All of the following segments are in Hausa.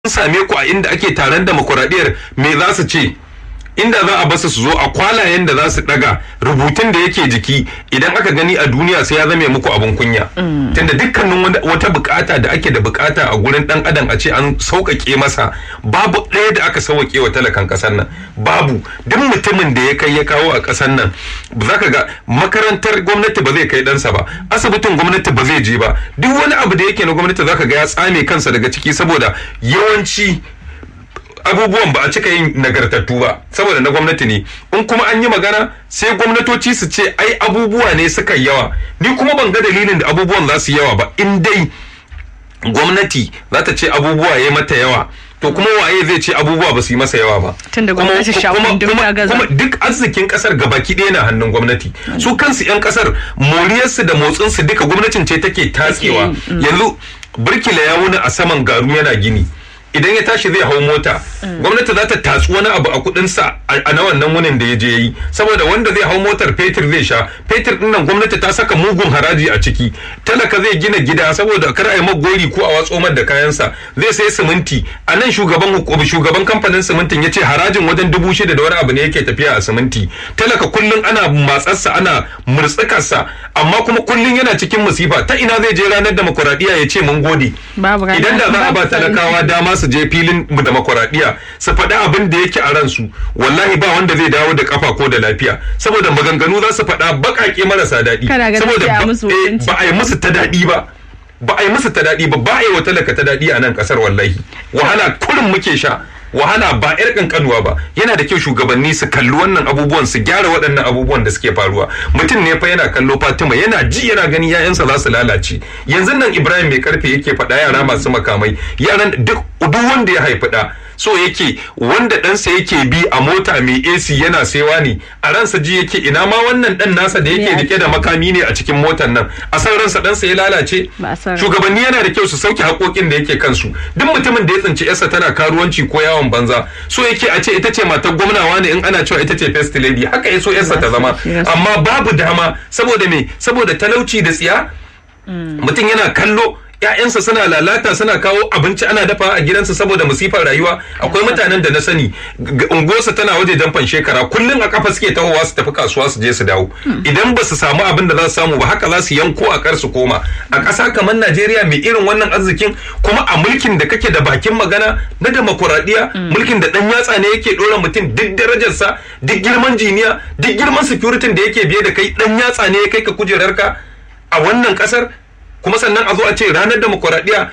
same ku a inda ake taron demokuraɗiyyar me za su ce inda za a basu su zo a kwalayen da za su daga rubutun da yake jiki idan aka gani a duniya sai ya zame muku abin kunya tunda dukkanin wata bukata da ake da bukata a gurin dan adam a ce an sauƙaƙe masa babu ɗaya da aka sauƙaƙe wa talakan ƙasar nan babu duk mutumin da ya kai ya kawo a ƙasar nan zaka ga makarantar gwamnati ba zai kai ɗansa ba asibitin gwamnati ba zai je ba duk wani abu da yake na gwamnati zaka ga ya tsame kansa daga ciki saboda yawanci abubuwan ba a cika yin nagartattu ba saboda na gwamnati ne in kuma an yi magana sai gwamnatoci su ce ai abubuwa ne suka yawa ni kuma ban ga dalilin da abubuwan za su yawa ba in dai gwamnati za ta ce abubuwa ya mata yawa to kuma waye zai ce abubuwa ba su yi masa yawa ba kuma duk arzikin kasar gabaki ɗaya na hannun gwamnati su kansu 'yan kasar moriyarsu da motsinsu duka gwamnatin ce take tatsewa yanzu burkila ya wuni a saman garu yana gini idan ya tashi zai hau mota gwamnati za ta tatsu wani abu a kudinsa a na wannan wunin da ya je yi saboda wanda zai hau motar fetur zai sha fetur din nan gwamnati ta saka mugun haraji a ciki talaka zai gina gida saboda kar a yi magori ko a watso mar da kayansa zai sai siminti a nan shugaban kamfanin simintin ya ce harajin wajen 6,000 da wani abu ne yake tafiya a siminti talaka kullum ana matsarsa ana murtsukarsa amma kuma kullum yana cikin musifa ta ina zai je ranar demokuraɗiyya ya ce mun gode idan da za a ba talakawa dama su je filin demokuraɗiyya su faɗi abin da yake a ransu wallahi ba wanda zai dawo da kafa ko da lafiya saboda maganganu za su faɗa baƙaƙe marasa daɗi saboda ba a yi musu ta daɗi ba ba a yi musu ta daɗi ba a yi wa talaka ta daɗi a nan ƙasar wallahi wahala kurin muke sha wahala ba yar kankanuwa ba yana da kyau shugabanni su kalli wannan abubuwan su gyara waɗannan abubuwan da suke faruwa mutum ne fa yana kallo Fatima yana ji yana gani yayansa za su lalace yanzu nan Ibrahim mai karfe yake faɗa yara masu makamai yaran duk wanda ya haifi ɗa so yake wanda ɗansa yake bi a mota mai AC yana sewa ne a ransa ji yake ina ma wannan ɗan nasa da yake rike da makami ne a cikin motar nan a san ransa ɗansa ya lalace shugabanni yana da kyau su sauke haƙoƙin da yake kansu duk mutumin da ya tsinci yarsa tana karuwanci ko yawon banza so yake a ce ita ce matar gwamnawa ne in ana cewa ita ce first lady haka ya so yarsa ta zama amma babu dama saboda me saboda talauci da tsiya mutum yana kallo ‘ya'yansa suna lalata suna kawo abinci ana dafa a gidansa saboda musifar rayuwa akwai mutanen da na sani unguwarsa tana waje damfan shekara kullum a kafa suke tahowa su tafi kasuwa su je su dawo idan ba su samu abin da za su samu ba haka za su yanko a kar su koma a ƙasa kamar Najeriya mai irin wannan arzikin kuma a mulkin da kake da bakin magana na demokuraɗiyya mulkin da ɗan yatsa ne yake ɗora mutum duk darajarsa duk girman jiniya duk girman security da yake biye da kai ɗan yatsa ne ya kai ka kujerarka a wannan ƙasar kuma sannan a zo a ce ranar demokuraɗiyya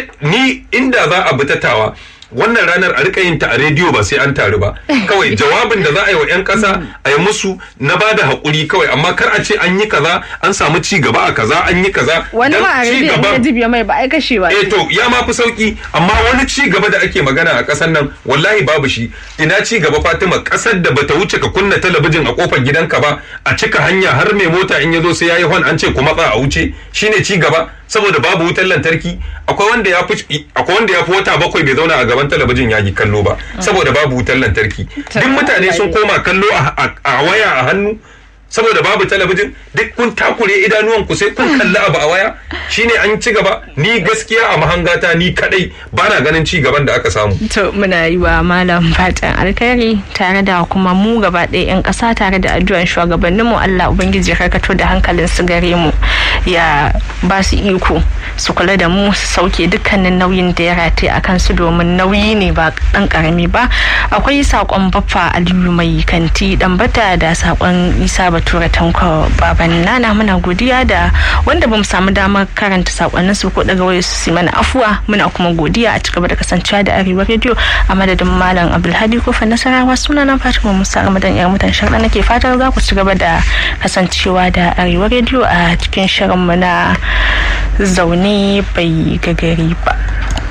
ni inda za a bi tattawa wannan ranar a rika yin ta a rediyo ba sai an taru ba kawai jawabin da za a yi wa 'yan ƙasa a yi musu na ba da haƙuri kawai amma kar a ce an yi kaza an samu ci gaba a kaza an yi kaza wani ma a rediyo ya jibiya mai ba ai kashewa to ya ma fi sauki amma wani ci gaba da ake magana a ƙasar nan wallahi babu shi ina ci gaba Fatima ƙasar da bata wuce ka kunna talabijin a kofar gidanka ba a cika hanya har mai mota in ya zo sai yayi hon an ce ku matsa a wuce shine ci gaba saboda babu wutar lantarki akwai wanda ya fi wata 7 bai zauna a gaban talabijin ya yi kallo ba saboda babu wutar lantarki duk mutane sun koma kallo a waya a hannu saboda babu talabijin duk kun takure idanuwan ku sai kun kalli abu a waya shine an ci gaba ni gaskiya a mahangata ni kadai bana ganin ci gaban da aka samu to muna yi wa malam fatan alkhairi tare da kuma mu gaba ɗaya 'yan ƙasa tare da addu'an shugabannin mu Allah ubangiji ya karkato da hankalin su gare mu ya ba su iko su kula da mu su sauke dukkanin nauyin da ya rataye a kansu domin nauyi ne ba dan karami ba akwai sakon baffa Aliyu mai kanti dan bata da sakon Isa Bature Tanko baban nana muna godiya da wanda bamu samu damar karanta sakonnin su ko daga wayar su mana afuwa muna kuma godiya a cigaba da kasancewa da Arewa Radio a madadin malam Abdulhadi Kofa Nasarawa sunana Fatima Musa Ramadan yar mutan sharda nake fatan za ku cigaba da kasancewa da Arewa Radio a cikin shirin mu na zaune bai gagari ba.